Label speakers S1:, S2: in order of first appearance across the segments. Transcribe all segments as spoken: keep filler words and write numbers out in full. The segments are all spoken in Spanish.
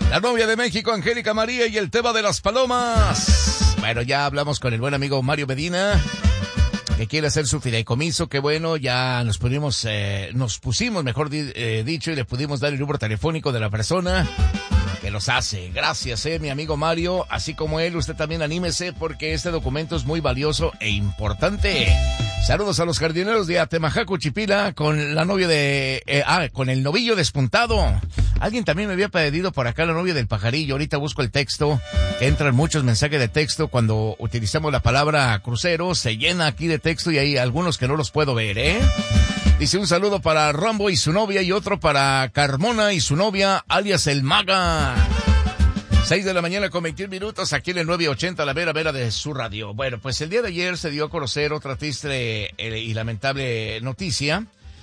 S1: La novia de México, Angélica María, y el tema de las palomas. Bueno, ya hablamos con el buen amigo Mario Medina, que quiere hacer su fideicomiso. Qué bueno, ya nos pudimos, eh, nos pusimos, mejor di, eh, dicho, y le pudimos dar el número telefónico de la persona que los hace. Gracias, eh, mi amigo Mario. Así como él, usted también anímese, porque este documento es muy valioso e importante. Saludos a los jardineros de Atemajaco, Chipila, con la novia de... Eh, ah, con el novillo despuntado. Alguien también me había pedido por acá la novia del pajarillo. Ahorita busco el texto, que entran muchos mensajes de texto cuando utilizamos la palabra crucero. Se llena aquí de texto y hay algunos que no los puedo ver, ¿eh? Dice un saludo para Rambo y su novia y otro para Carmona y su novia, alias el Maga. Seis de la mañana con veintiún minutos, aquí en el nueve ochenta, la vera vera de su radio. Bueno, pues el día de ayer se dio a conocer otra triste eh, y lamentable noticia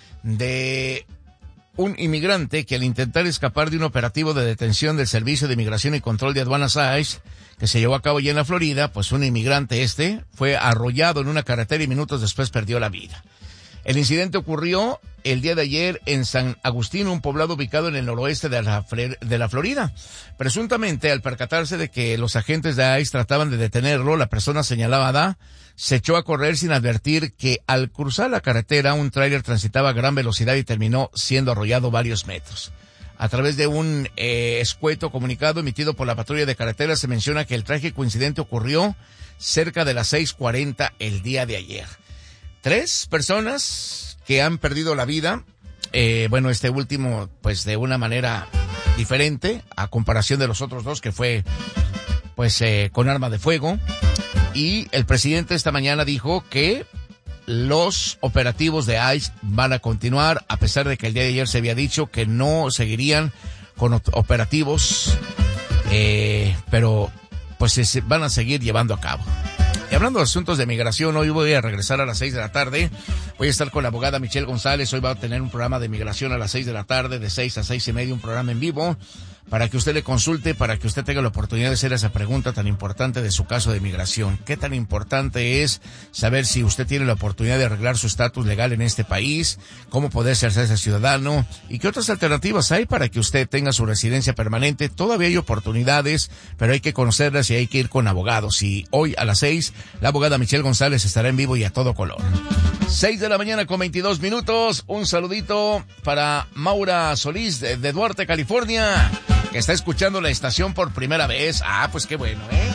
S1: de un inmigrante que, al intentar escapar de un operativo de detención del Servicio de Inmigración y Control de Aduanas I C E, que se llevó a cabo allá en la Florida, pues un inmigrante este fue arrollado en una carretera y minutos después perdió la vida. El incidente ocurrió el día de ayer en San Agustín, un poblado ubicado en el noroeste de la, de la Florida. Presuntamente, al percatarse de que los agentes de I C E trataban de detenerlo, la persona señalada se echó a correr sin advertir que al cruzar la carretera un tráiler transitaba a gran velocidad y terminó siendo arrollado varios metros. A través de un eh, escueto comunicado emitido por la patrulla de carretera se menciona que el trágico incidente ocurrió cerca de las seis cuarenta el día de ayer. Tres personas que han perdido la vida, eh, bueno, este último, pues de una manera diferente, a comparación de los otros dos, que fue, pues, eh, con arma de fuego. Y el presidente esta mañana dijo que los operativos de I C E van a continuar, a pesar de que el día de ayer se había dicho que no seguirían con operativos, eh, pero, pues, se van a seguir llevando a cabo. Y hablando de asuntos de migración, hoy voy a regresar a las seis de la tarde. Voy a estar con la abogada Michelle González. Hoy va a tener un programa de migración a las seis de la tarde, de seis a seis y media, un programa en vivo, para que usted le consulte, para que usted tenga la oportunidad de hacer esa pregunta tan importante de su caso de migración. ¿Qué tan importante es saber si usted tiene la oportunidad de arreglar su estatus legal en este país? ¿Cómo poder hacerse ciudadano? ¿Y qué otras alternativas hay para que usted tenga su residencia permanente? Todavía hay oportunidades, pero hay que conocerlas y hay que ir con abogados. Y hoy a las seis, la abogada Michelle González estará en vivo y a todo color. Seis de la mañana con veintidós minutos. Un saludito para Maura Solís de, de Duarte, California, que está escuchando la estación por primera vez. Ah, pues qué bueno, ¿eh?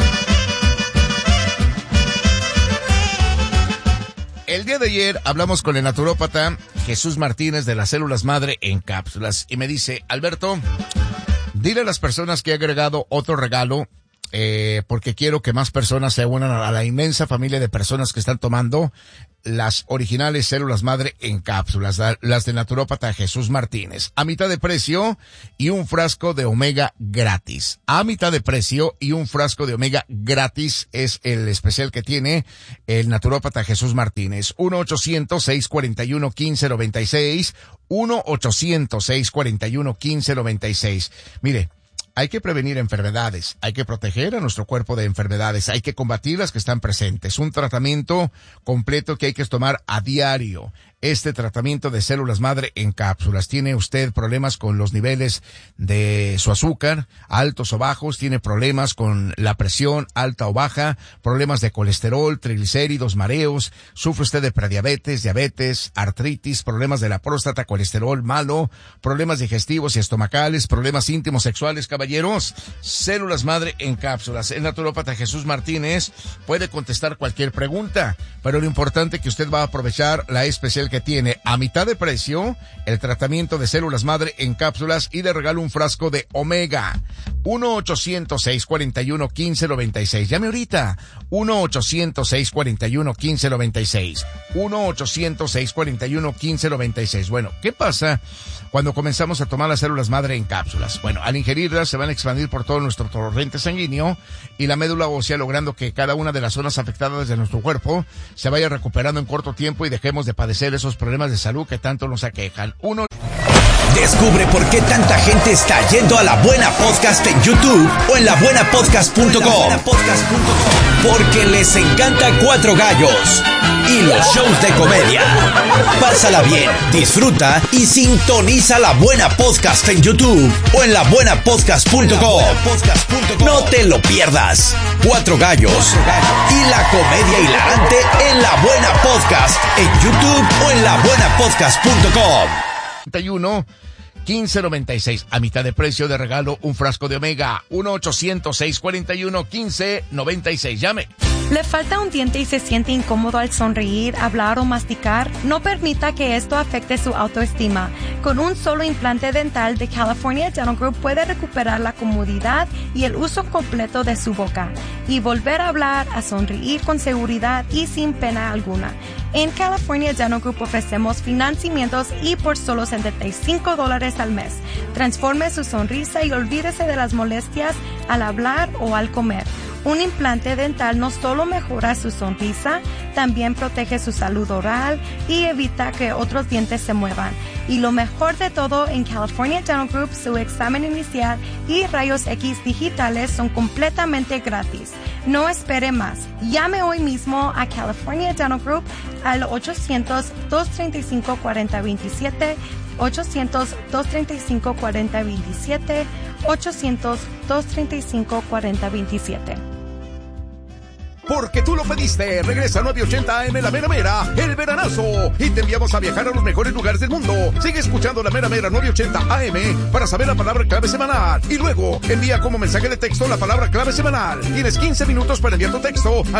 S1: El día de ayer hablamos con el naturópata Jesús Martínez de las células madre en cápsulas y me dice: Alberto, dile a las personas que he agregado otro regalo, eh, porque quiero que más personas se unan a la inmensa familia de personas que están tomando las originales células madre en cápsulas, las de naturópata Jesús Martínez, a mitad de precio y un frasco de omega gratis. A mitad de precio y un frasco de omega gratis es el especial que tiene el naturópata Jesús Martínez. uno ochocientos, seiscientos cuarenta y uno, quince noventa y seis, uno ochocientos, seiscientos cuarenta y uno, quince noventa y seis. Mire, hay que prevenir enfermedades, hay que proteger a nuestro cuerpo de enfermedades, hay que combatir las que están presentes. Un tratamiento completo que hay que tomar a diario. Este tratamiento de células madre en cápsulas. ¿Tiene usted problemas con los niveles de su azúcar, altos o bajos? ¿Tiene problemas con la presión alta o baja? ¿Problemas de colesterol, triglicéridos, mareos? ¿Sufre usted de prediabetes, diabetes, artritis, problemas de la próstata, colesterol malo, problemas digestivos y estomacales, problemas íntimos sexuales, caballeros? Células madre en cápsulas. El naturópata Jesús Martínez puede contestar cualquier pregunta, pero lo importante es que usted va a aprovechar la especial que tiene a mitad de precio el tratamiento de células madre en cápsulas y de regalo un frasco de omega. uno ochocientos, seiscientos cuarenta y uno, quince noventa y seis. Llame ahorita. uno ochocientos, seiscientos cuarenta y uno, quince noventa y seis. uno ochocientos, seiscientos cuarenta y uno, quince noventa y seis. Bueno, ¿qué pasa cuando comenzamos a tomar las células madre en cápsulas? Bueno, al ingerirlas se van a expandir por todo nuestro torrente sanguíneo y la médula ósea, logrando que cada una de las zonas afectadas de nuestro cuerpo se vaya recuperando en corto tiempo y dejemos de padecer esos problemas de salud que tanto nos aquejan. Uno
S2: Descubre por qué tanta gente está yendo a La Buena Podcast en YouTube o en la buena podcast punto com. Porque les encanta Cuatro Gallos y los shows de comedia. Pásala bien, disfruta y sintoniza La Buena Podcast en YouTube o en la buena podcast punto com. No te lo pierdas. Cuatro Gallos y la comedia hilarante en La Buena Podcast en YouTube o en la buena podcast punto com.
S1: treinta y uno, quince noventa y seis. A mitad de precio de regalo un frasco de Omega. uno ochocientos, seiscientos cuarenta y uno, quince noventa y seis. Llame.
S3: ¿Le falta un diente y se siente incómodo al sonreír, hablar o masticar? No permita que esto afecte su autoestima. Con un solo implante dental de California Dental Group puede recuperar la comodidad y el uso completo de su boca y volver a hablar, a sonreír con seguridad y sin pena alguna. En California Dental Group ofrecemos financiamientos y por solo setenta y cinco dólares al mes. Transforme su sonrisa y olvídese de las molestias al hablar o al comer. Un implante dental no solo mejora su sonrisa, también protege su salud oral y evita que otros dientes se muevan. Y lo mejor de todo, en California Dental Group, su examen inicial y rayos X digitales son completamente gratis. No espere más. Llame hoy mismo a California Dental Group al ochocientos, dos treinta y cinco, cuarenta veintisiete, ochocientos, dos treinta y cinco, cuarenta veintisiete, ochocientos, dos treinta y cinco, cuarenta veintisiete.
S4: Porque tú lo pediste, regresa nueve ochenta A M La Mera Mera, el veranazo, y te enviamos a viajar a los mejores lugares del mundo. Sigue escuchando La Mera Mera nueve ochenta A M para saber la palabra clave semanal, y luego envía como mensaje de texto la palabra clave semanal. Tienes quince minutos para enviar tu texto